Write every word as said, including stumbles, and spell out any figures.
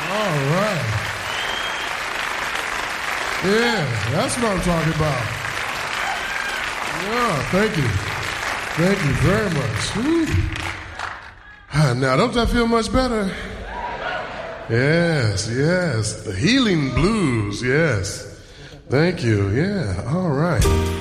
All right. Yeah, that's what I'm talking about. Yeah, thank you. Thank you very much. Woo. Now, don't that feel much better? Yes, yes. The healing blues, yes. Thank you. Yeah, all right.